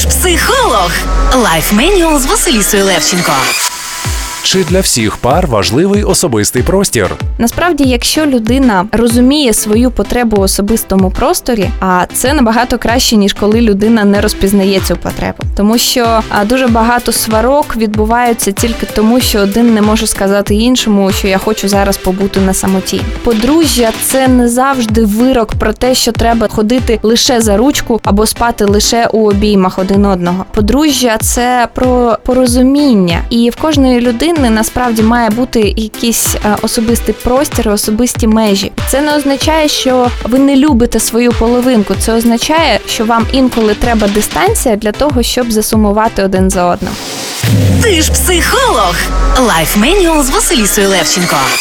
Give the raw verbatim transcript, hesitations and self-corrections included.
ж психолог. Лайф Менюал з Василісою Левченко. Чи для всіх пар важливий особистий простір? Насправді, якщо людина розуміє свою потребу в особистому просторі, а це набагато краще, ніж коли людина не розпізнає цю потребу. Тому що а, дуже багато сварок відбуваються тільки тому, що один не може сказати іншому, що я хочу зараз побути на самоті. Подружжя – це не завжди вирок про те, що треба ходити лише за ручку або спати лише у обіймах один одного. Подружжя – це про порозуміння. І в кожної людини насправді має бути якийсь особистий простір, особисті межі. Це не означає, що ви не любите свою половинку. Це означає, що вам інколи треба дистанція для того, щоб засумувати один за одним. Ти ж психолог. Лайф Менюал з Василісою Левченко.